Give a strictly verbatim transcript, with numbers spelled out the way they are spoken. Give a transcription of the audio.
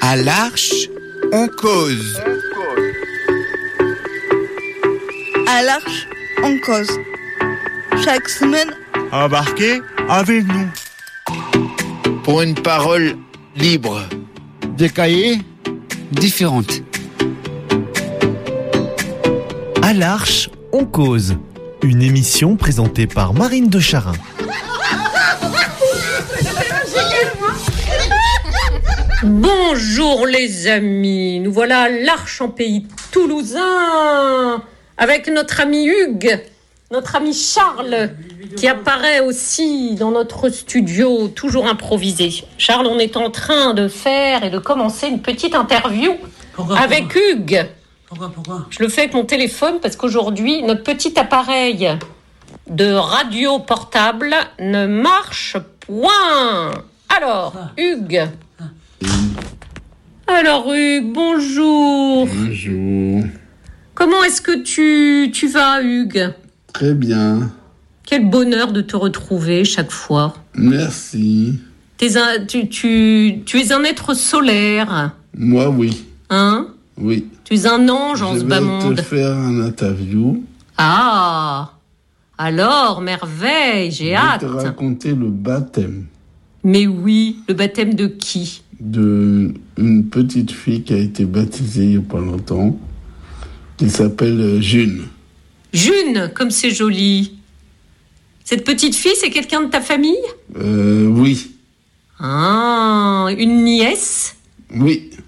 À l'Arche, on cause. À l'Arche, on cause. Chaque semaine, embarquez avec nous. Pour une parole libre. Des cahiers différentes. À l'Arche, on cause. Une émission présentée par Marine de Charin. Bonjour les amis, nous voilà à l'Arche en pays toulousain avec notre ami Hugues, notre ami Charles qui apparaît aussi dans notre studio toujours improvisé. Charles, on est en train de faire et de commencer une petite interview pourquoi, avec pourquoi Hugues. Pourquoi, pourquoi Je le fais avec mon téléphone parce qu'aujourd'hui notre petit appareil de radio portable ne marche point. Alors, ah. Hugues. Ah. Alors Hugues, bonjour. Bonjour. Comment est-ce que tu, tu vas, Hugues ? Très bien. Quel bonheur de te retrouver chaque fois. Merci. T'es un, tu, tu, tu es un être solaire. Moi, oui. Hein ? Oui. Tu es un ange en ce bas monde. Je vais te faire un interview. Ah ! Alors, merveille, j'ai je hâte. Je vais te raconter le baptême. Mais oui, le baptême de qui ? De une petite fille qui a été baptisée il n'y a pas longtemps, qui s'appelle June. June, comme c'est joli. Cette petite fille, c'est quelqu'un de ta famille ? Euh, oui. Ah, une nièce ? Oui.